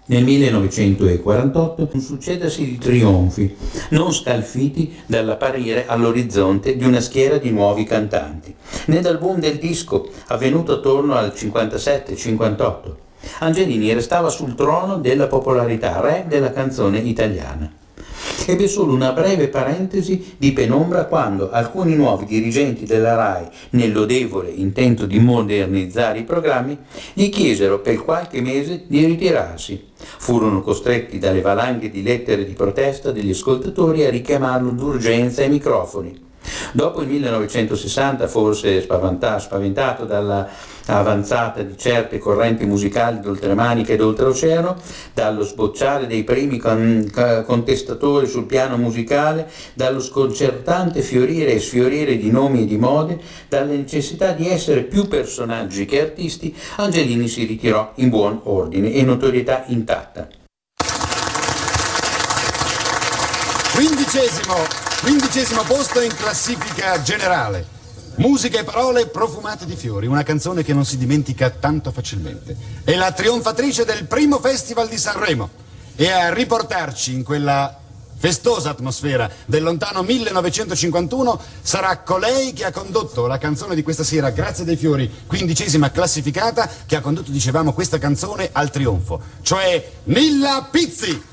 Nel 1948 un succedersi di trionfi, non scalfiti dall'apparire all'orizzonte di una schiera di nuovi cantanti, né dal boom del disco avvenuto attorno al 57-58. Angelini restava sul trono della popolarità, re della canzone italiana. Ebbe solo una breve parentesi di penombra quando alcuni nuovi dirigenti della RAI, nel lodevole intento di modernizzare i programmi, gli chiesero per qualche mese di ritirarsi. Furono costretti dalle valanghe di lettere di protesta degli ascoltatori a richiamarlo d'urgenza ai microfoni. Dopo il 1960, forse spaventato dalla avanzata di certe correnti musicali d'oltremanica ed oltreoceano, dallo sbocciare dei primi contestatori sul piano musicale, dallo sconcertante fiorire e sfiorire di nomi e di mode, dalla necessità di essere più personaggi che artisti, Angelini si ritirò in buon ordine e notorietà intatta. 15° posto in classifica generale. Musica e parole profumate di fiori, una canzone che non si dimentica tanto facilmente. È la trionfatrice del primo Festival di Sanremo e a riportarci in quella festosa atmosfera del lontano 1951 sarà colei che ha condotto la canzone di questa sera, Grazie dei fiori, 15ª classificata, che ha condotto, dicevamo, questa canzone al trionfo, cioè Milla Pizzi.